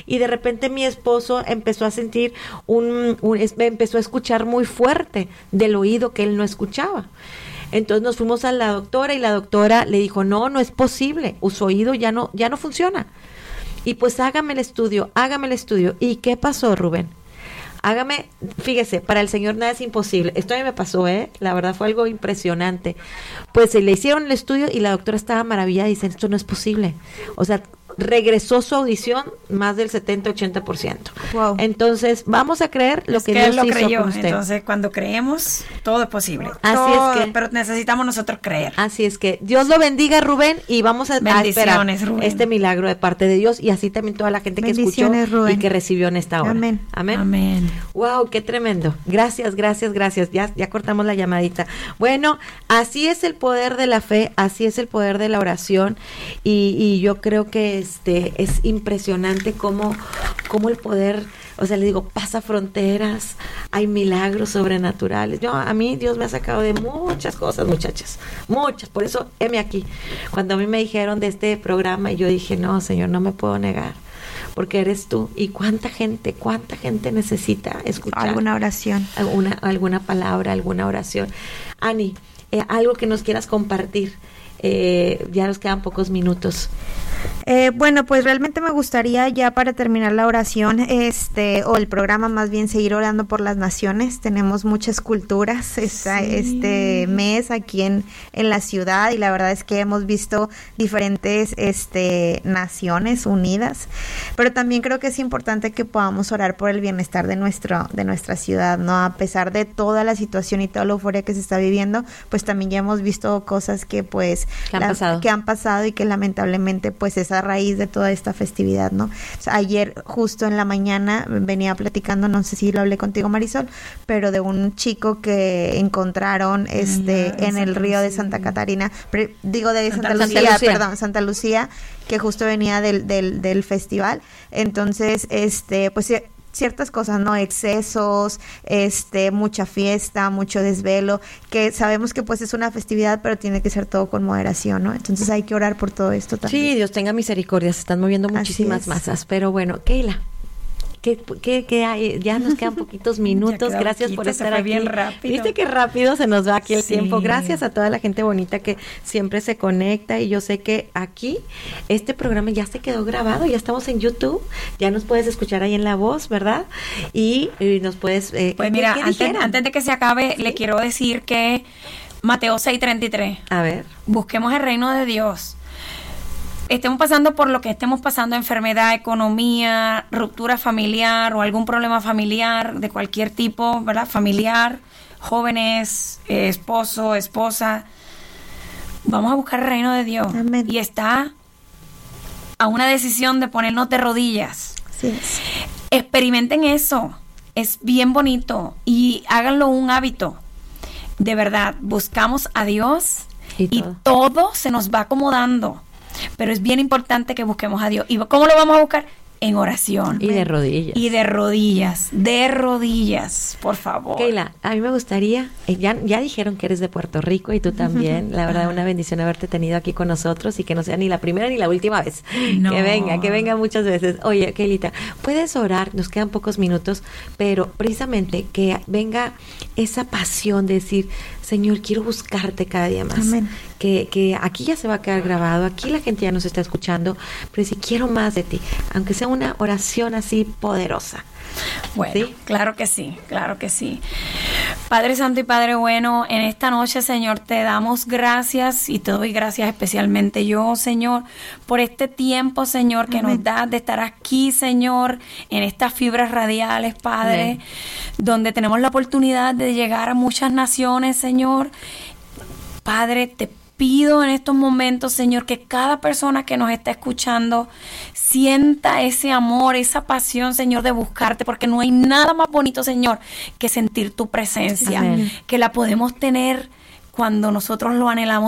Y de repente mi esposo empezó a sentir empezó a escuchar muy fuerte del oído que él no escuchaba. Entonces nos fuimos a la doctora y la doctora le dijo, no es posible, su oído ya no funciona. Y pues hágame el estudio. ¿Y qué pasó, Rubén? Fíjese, para el Señor nada es imposible. Esto a mí me pasó, la verdad fue algo impresionante. Pues se le hicieron el estudio y la doctora estaba maravillada y dice, esto no es posible. O sea, regresó su audición más del 70-80%. Wow. Entonces, vamos a creer lo que Dios hizo con usted. Entonces, cuando creemos, todo es posible. Así es que, pero necesitamos nosotros creer. Así es que Dios lo bendiga, Rubén, y vamos a esperar Rubén. Este milagro de parte de Dios, y así también toda la gente que escuchó, Rubén, y que recibió en esta hora. Amén. Wow, qué tremendo. Gracias. Ya cortamos la llamadita. Bueno, así es el poder de la fe, así es el poder de la oración, y yo creo que es impresionante cómo el poder, o sea, le digo, pasa fronteras, hay milagros sobrenaturales. A mí Dios me ha sacado de muchas cosas, muchachas, muchas. Por eso, heme aquí. Cuando a mí me dijeron de este programa, yo dije, no, Señor, no me puedo negar, porque eres tú. Y cuánta gente necesita escuchar alguna oración, alguna palabra, alguna oración. Ani, algo que nos quieras compartir. Ya nos quedan pocos minutos. Bueno, pues realmente me gustaría ya para terminar la oración, o el programa más bien, seguir orando por las naciones. Tenemos muchas culturas este mes aquí en la ciudad, y la verdad es que hemos visto diferentes naciones unidas, pero también creo que es importante que podamos orar por el bienestar de nuestra ciudad, ¿no? A pesar de toda la situación y toda la euforia que se está viviendo, pues también ya hemos visto cosas que han pasado y que lamentablemente pues es a raíz de toda esta festividad, ¿no? O sea, ayer justo en la mañana venía platicando, no sé si lo hablé contigo, Marisol, pero de un chico que encontraron en el río de Santa Catarina, Santa Lucía, que justo venía del festival. Entonces, pues ciertas cosas, ¿no? Excesos, mucha fiesta, mucho desvelo, que sabemos que pues es una festividad, pero tiene que ser todo con moderación, ¿no? Entonces hay que orar por todo esto también. Sí, Dios tenga misericordia, se están moviendo muchísimas masas, pero bueno, Keila, ¿Qué hay? Ya nos quedan poquitos minutos. Gracias por estar aquí. Bien rápido. Viste qué rápido se nos va aquí el tiempo. Gracias a toda la gente bonita que siempre se conecta, y yo sé que aquí este programa ya se quedó grabado, ya estamos en YouTube, ya nos puedes escuchar ahí en La Voz, ¿verdad? Y nos puedes... pues mira, antes de que se acabe, le quiero decir que Mateo 6:33. A ver. Busquemos el reino de Dios. Estemos pasando por lo que estemos pasando, enfermedad, economía, ruptura familiar o algún problema familiar de cualquier tipo, ¿verdad? Familiar, jóvenes, esposo, esposa. Vamos a buscar el reino de Dios. Amén. Y está a una decisión de ponernos de rodillas. Sí. Experimenten eso. Es bien bonito. Y háganlo un hábito. De verdad, buscamos a Dios y todo se nos va acomodando. Pero es bien importante que busquemos a Dios. ¿Y cómo lo vamos a buscar? En oración. Y de rodillas. Y de rodillas, por favor. Keila, a mí me gustaría, ya dijeron que eres de Puerto Rico y tú también. La verdad, una bendición haberte tenido aquí con nosotros, y que no sea ni la primera ni la última vez. No. Que venga muchas veces. Oye, Keilita, puedes orar, nos quedan pocos minutos, pero precisamente que venga esa pasión de decir, Señor, quiero buscarte cada día más. Amén. Que aquí ya se va a quedar grabado, aquí la gente ya nos está escuchando, pero si quiero más de ti, aunque sea una oración así poderosa. Bueno, ¿sí? Claro que sí. Padre Santo y Padre bueno, en esta noche, Señor, te damos gracias, y te doy gracias especialmente yo, Señor, por este tiempo, Señor, que Amén. Nos das de estar aquí, Señor, en estas fibras radiales, Padre, Amén. Donde tenemos la oportunidad de llegar a muchas naciones, Señor. Padre, te pido en estos momentos, Señor, que cada persona que nos está escuchando sienta ese amor, esa pasión, Señor, de buscarte, porque no hay nada más bonito, Señor, que sentir tu presencia, Amén. Que la podemos tener cuando nosotros lo anhelamos